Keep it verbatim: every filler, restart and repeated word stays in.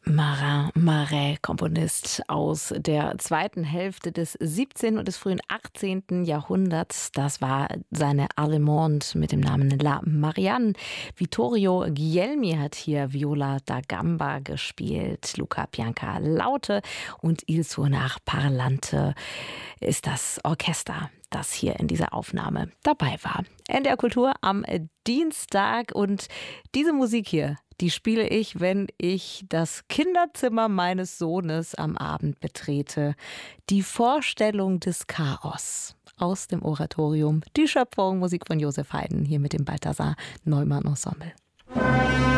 Marin Marais, Komponist aus der zweiten Hälfte des siebzehnten und des frühen achtzehnten Jahrhunderts. Das war seine Allemande mit dem Namen La Marianne. Vittorio Guglielmi hat hier Viola da Gamba gespielt. Luca Bianca-Laute und Il Suonar Parlante ist das Orchester, das hier in dieser Aufnahme dabei war. N D R Kultur am Dienstag, und diese Musik hier, die spiele ich, wenn ich das Kinderzimmer meines Sohnes am Abend betrete. Die Vorstellung des Chaos aus dem Oratorium. Die Schöpfung, Musik von Josef Haydn, hier mit dem Balthasar Neumann Ensemble.